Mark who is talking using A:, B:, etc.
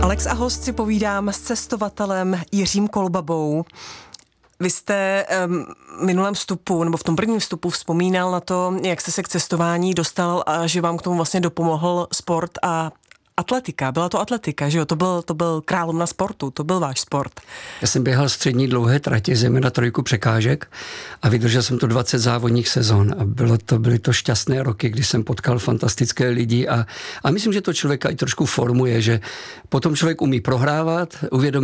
A: Alex a host si povídám s cestovatelem Jiřím Kolbabou. Vy jste minulém vstupu, nebo v tom prvním vstupu vzpomínal na to, jak jste se k cestování dostal a že vám k tomu vlastně dopomohl sport a atletika. Byla to atletika, že jo? To byl královna sportu, to byl váš sport.
B: Já jsem běhal střední dlouhé tratě, zejména 3 překážek a vydržel jsem to 20 závodních sezon a byly to šťastné roky, kdy jsem potkal fantastické lidi a myslím, že to člověka i trošku formuje, že potom člověk umí prohrávat, uvědomí